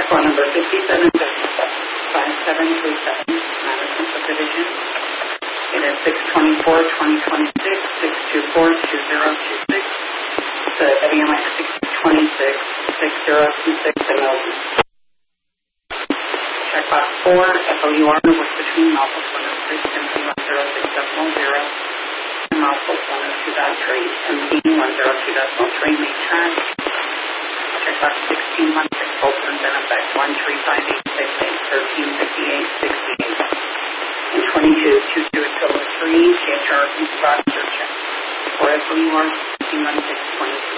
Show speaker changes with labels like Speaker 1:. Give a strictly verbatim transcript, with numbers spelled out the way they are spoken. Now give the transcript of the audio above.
Speaker 1: Check law number fifty-seven five seven three seven, Madison Subdivision. It is six twenty-four twenty twenty-six, six twenty-four two zero two six. The W M X six twenty-six six zero two six in Milton. Checkbox four, F O U R was between mouthfuls one oh six and P one oh six decimal zero and mouthfuls one oh two dot three and P one oh two decimal three may turn. Checkbox sixteen one six Bolton's in effect one three five eight six eight thirteen fifty-eight sixty-eight and twenty-two two two three C H R and spot search for F O U R fifteen one six twenty-two.